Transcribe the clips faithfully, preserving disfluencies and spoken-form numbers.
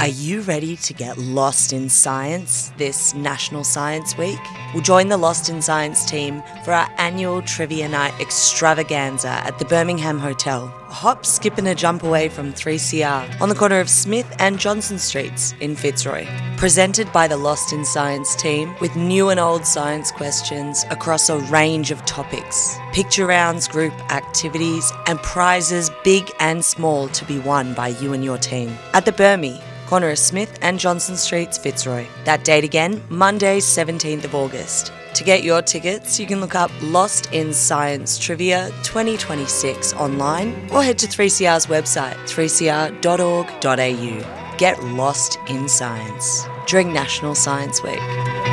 Are you ready to get lost in science this National Science Week? We'll join the Lost in Science team for our annual Trivia Night extravaganza at the Birmingham Hotel, a hop, skip and a jump away from three C R on the corner of Smith and Johnson Streets in Fitzroy. Presented by the Lost in Science team with new and old science questions across a range of topics, picture rounds, group activities and prizes big and small to be won by you and your team. At the Birmi, corner of Smith and Johnson Streets, Fitzroy. That date again, Monday, seventeenth of August. To get your tickets, you can look up Lost in Science Trivia twenty twenty-six online or head to three C R's website, three c r dot org dot a u. Get lost in science during National Science Week.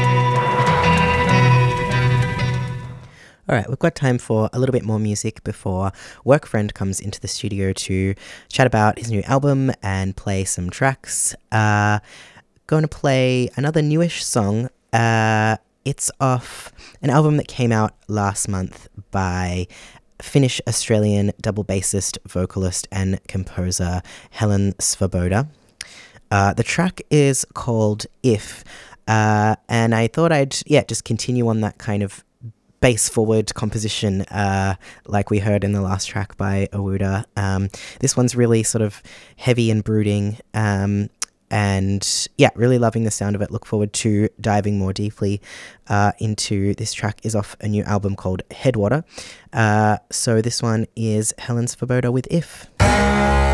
All right, we've got time for a little bit more music before Work Friend comes into the studio to chat about his new album and play some tracks. Uh, going to play another newish song. Uh, it's off an album that came out last month by Finnish-Australian double bassist, vocalist and composer Helen Svoboda. Uh, the track is called If, uh, and I thought I'd, yeah, just continue on that kind of bass forward composition uh, like we heard in the last track by Awuda. Um, this one's really sort of heavy and brooding, um, and yeah, really loving the sound of it. Look forward to diving more deeply uh, into this track. Is off a new album called Headwater. Uh, so this one is Helen Svoboda with If.